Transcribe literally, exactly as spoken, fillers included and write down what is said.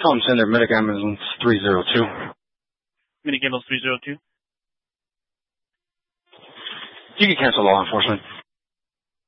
Tom Center, Medic Ambulance three zero two. Medic Ambulance three zero two. You can cancel law enforcement.